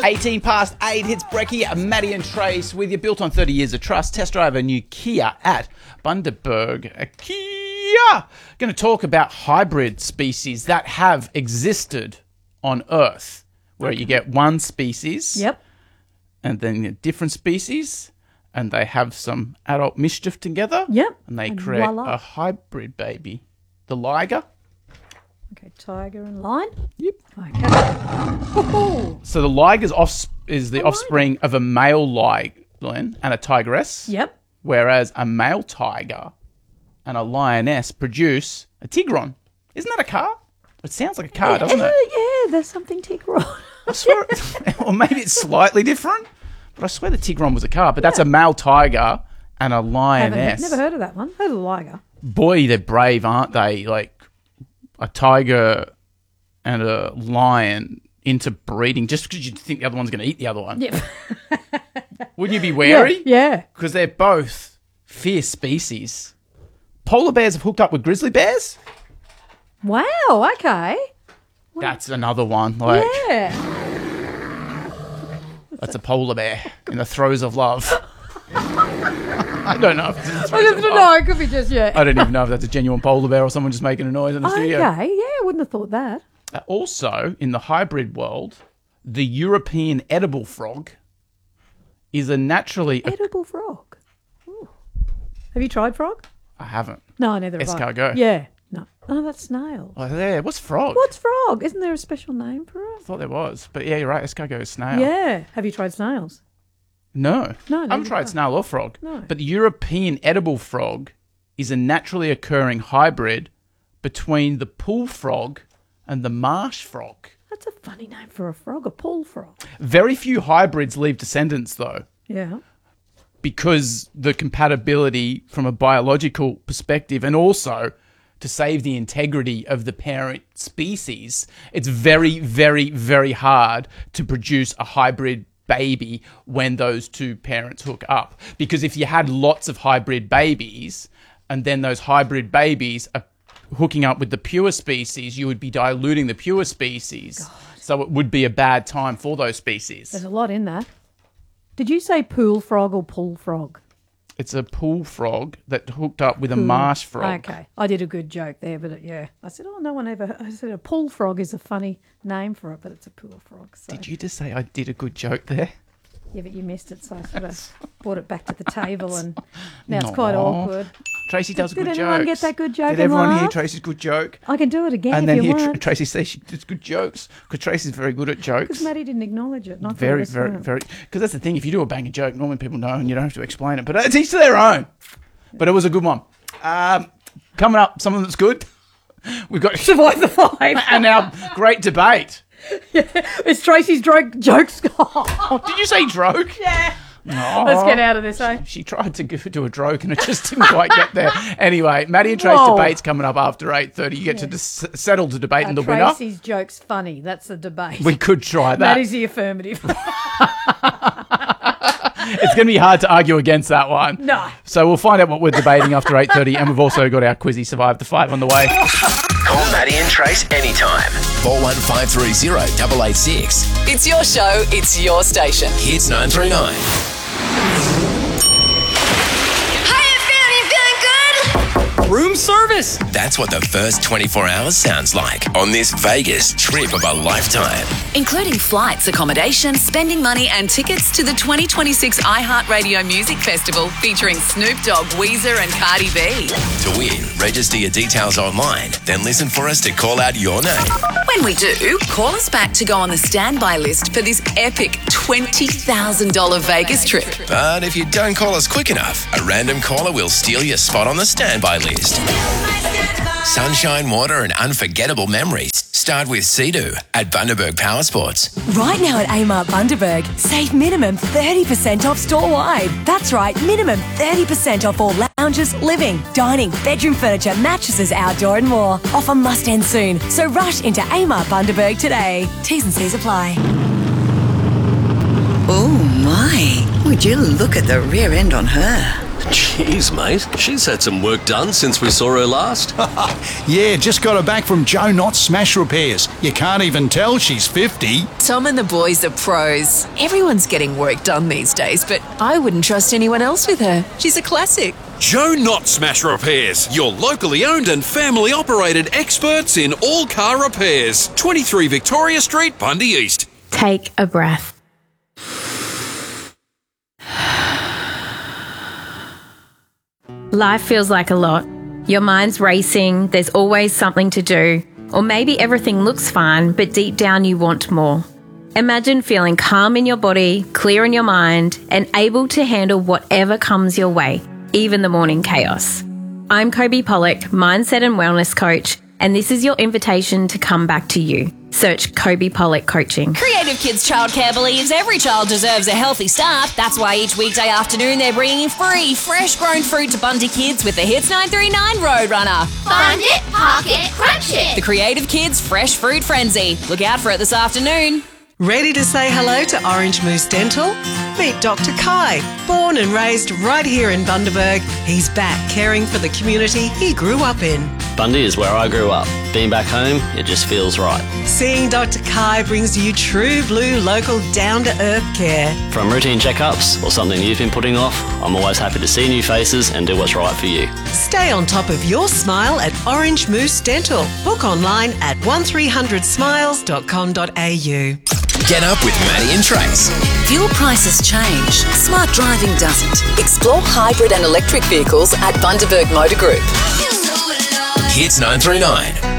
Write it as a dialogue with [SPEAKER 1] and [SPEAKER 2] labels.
[SPEAKER 1] 18 past 8, it's Brekkie, Maddie and Trace with you. Built on 30 years of trust. Test drive a new Kia at Bundaberg. Kia! Going to talk about hybrid species that have existed on Earth, where you get one species.
[SPEAKER 2] Yep.
[SPEAKER 1] And then a different species, and they have some adult mischief together.
[SPEAKER 2] Yep.
[SPEAKER 1] And they create a hybrid baby. The liger.
[SPEAKER 2] Okay, tiger and lion.
[SPEAKER 1] Yep.
[SPEAKER 2] Okay.
[SPEAKER 1] So the liger is the offspring of a male lion and a tigress.
[SPEAKER 2] Yep.
[SPEAKER 1] Whereas a male tiger and a lioness produce a tigron. Isn't that a car? It sounds like a car, doesn't it?
[SPEAKER 2] Yeah, there's something tigron.
[SPEAKER 1] I swear, or maybe it's slightly different, but I swear the tigron was a car. But that's a male tiger and a lioness.
[SPEAKER 2] Never heard of that one. Heard of the liger.
[SPEAKER 1] Boy, they're brave, aren't they? Like a tiger and a lion interbreeding just because you think the other one's going to eat the other one.
[SPEAKER 2] Yep.
[SPEAKER 1] Wouldn't you be wary?
[SPEAKER 2] Yeah.
[SPEAKER 1] Because they're both fierce species. Polar bears have hooked up with grizzly bears.
[SPEAKER 2] Wow, okay.
[SPEAKER 1] That's another one. Like,
[SPEAKER 2] Yeah.
[SPEAKER 1] that's a polar bear in the throes of love. I don't know if it's in the
[SPEAKER 2] I
[SPEAKER 1] throes
[SPEAKER 2] just
[SPEAKER 1] of
[SPEAKER 2] don't
[SPEAKER 1] love.
[SPEAKER 2] know. It could be just,
[SPEAKER 1] I don't even know if that's a genuine polar bear or someone just making a noise in the studio.
[SPEAKER 2] Okay, yeah, I wouldn't have thought that.
[SPEAKER 1] Also, in the hybrid world, the European edible frog is a naturally...
[SPEAKER 2] Edible frog. Ooh. Have you tried frog?
[SPEAKER 1] I haven't.
[SPEAKER 2] No, neither have I.
[SPEAKER 1] Escargot.
[SPEAKER 2] Yeah. No. Oh, that's snail.
[SPEAKER 1] Oh, yeah. What's frog?
[SPEAKER 2] What's frog? Isn't there a special name for
[SPEAKER 1] I
[SPEAKER 2] it?
[SPEAKER 1] thought there was. But yeah, you're right. Escargot is snail.
[SPEAKER 2] Yeah. Have you tried snails?
[SPEAKER 1] No.
[SPEAKER 2] No,
[SPEAKER 1] I haven't
[SPEAKER 2] neither
[SPEAKER 1] tried
[SPEAKER 2] have I.
[SPEAKER 1] snail or frog.
[SPEAKER 2] No.
[SPEAKER 1] But the European edible frog is a naturally occurring hybrid between the pool frog and the marsh frog.
[SPEAKER 2] That's a funny name for a frog, a pool frog.
[SPEAKER 1] Very few hybrids leave descendants, though,
[SPEAKER 2] Yeah.
[SPEAKER 1] because the compatibility from a biological perspective and also to save the integrity of the parent species, it's very, very, very hard to produce a hybrid baby when those two parents hook up. Because if you had lots of hybrid babies and then those hybrid babies are hooking up with the pure species, you would be diluting the pure species. God. So it would be a bad time for those species.
[SPEAKER 2] There's a lot in that. Did you say pool frog or pool frog?
[SPEAKER 1] It's a pool frog that hooked up with a marsh frog.
[SPEAKER 2] Okay. I did a good joke there, but yeah. I said, no one ever... I said a pool frog is a funny name for it, but it's a pool frog. So.
[SPEAKER 1] Did you just say I did a good joke there?
[SPEAKER 2] Yeah, but you missed it, so I sort of brought it back to the table and now it's quite awkward.
[SPEAKER 1] Tracy does good jokes.
[SPEAKER 2] Did anyone get that good joke?
[SPEAKER 1] Did
[SPEAKER 2] and
[SPEAKER 1] everyone
[SPEAKER 2] laugh?
[SPEAKER 1] hear Tracy's good joke?
[SPEAKER 2] I can do it again
[SPEAKER 1] And
[SPEAKER 2] if
[SPEAKER 1] then
[SPEAKER 2] you
[SPEAKER 1] hear
[SPEAKER 2] want.
[SPEAKER 1] Tracy say she does good jokes because Tracy's very good at jokes.
[SPEAKER 2] Because Maddie didn't acknowledge it. Not
[SPEAKER 1] Very. Because that's the thing. If you do a banger joke, normally people know and you don't have to explain it. But it's each to their own. But it was a good one. Coming up, something that's good. We've got
[SPEAKER 2] Survive the Five.
[SPEAKER 1] and our great debate.
[SPEAKER 2] Yeah, it's Tracy's jokes.
[SPEAKER 1] Oh, did you say joke?
[SPEAKER 2] Yeah.
[SPEAKER 1] No.
[SPEAKER 2] Let's get out of this, eh?
[SPEAKER 1] She tried to do a joke and it just didn't quite get there. Anyway, Maddie and Trace
[SPEAKER 2] Whoa.
[SPEAKER 1] debate's coming up after 8:30. You get to settle the debate and the winner.
[SPEAKER 2] Tracy's joke's funny. That's the debate.
[SPEAKER 1] We could try that.
[SPEAKER 2] Maddie's the affirmative.
[SPEAKER 1] It's going to be hard to argue against that one.
[SPEAKER 2] No.
[SPEAKER 1] So we'll find out what we're debating after 8:30, and we've also got our quizzy Survive the 5 on the way.
[SPEAKER 3] Call Maddie and Trace anytime. 41530 886.
[SPEAKER 4] It's your show, it's your station.
[SPEAKER 3] Hits 939.
[SPEAKER 5] How you feeling? You feeling good?
[SPEAKER 3] Room service. That's what the first 24 hours sounds like on this Vegas trip of a lifetime.
[SPEAKER 4] Including flights, accommodation, spending money, and tickets to the 2026 iHeartRadio Music Festival featuring Snoop Dogg, Weezer, and Cardi B.
[SPEAKER 3] To win, register your details online, then listen for us to call out your name.
[SPEAKER 4] When we do, call us back to go on the standby list for this epic $20,000 Vegas trip.
[SPEAKER 3] But if you don't call us quick enough, a random caller will steal your spot on the standby list. Sunshine, water, and unforgettable memories. Start with Sea-Doo at Bundaberg Power Sports.
[SPEAKER 6] Right now at Amart Bundaberg, save minimum 30% off store-wide. That's right, minimum 30% off all lounges, living, dining, bedroom furniture, mattresses, outdoor and more. Offer must end soon, so rush into Amart Bundaberg today. T's and C's apply.
[SPEAKER 7] Oh my, would you look at the rear end on her? Jeez, mate. She's had some work done since we saw her last.
[SPEAKER 8] Yeah, just got her back from Joe Knott Smash Repairs. You can't even tell she's 50.
[SPEAKER 9] Tom and the boys are pros. Everyone's getting work done these days, but I wouldn't trust anyone else with her. She's a classic.
[SPEAKER 10] Joe Knott Smash Repairs, your locally owned and family operated experts in all car repairs. 23 Victoria Street, Bundy East.
[SPEAKER 11] Take a breath. Life feels like a lot. Your mind's racing, there's always something to do. Or maybe everything looks fine, but deep down you want more. Imagine feeling calm in your body, clear in your mind, and able to handle whatever comes your way, even the morning chaos. I'm Kobe Pollock, mindset and wellness coach, and this is your invitation to come back to you. Search Kobe Pollock Coaching.
[SPEAKER 12] Creative Kids Childcare believes every child deserves a healthy start. That's why each weekday afternoon they're bringing free, fresh-grown fruit to Bundy Kids with the Hits 939 Roadrunner.
[SPEAKER 5] Find it, park it, crunch it.
[SPEAKER 12] The Creative Kids Fresh Fruit Frenzy. Look out for it this afternoon.
[SPEAKER 13] Ready to say hello to Orange Moose Dental? Meet Dr. Kai. Born and raised right here in Bundaberg, he's back caring for the community he grew up in.
[SPEAKER 14] Bundy is where I grew up. Being back home, it just feels right.
[SPEAKER 13] Seeing Dr. Kai brings you true blue local down-to-earth care.
[SPEAKER 14] From routine checkups or something you've been putting off, I'm always happy to see new faces and do what's right for you.
[SPEAKER 13] Stay on top of your smile at Orange Moose Dental. Book online at 1300smiles.com.au.
[SPEAKER 3] Get up with Maddie and Trace.
[SPEAKER 4] Fuel prices change. Smart driving doesn't. Explore hybrid and electric vehicles at Bundaberg Motor Group.
[SPEAKER 3] Hits 939.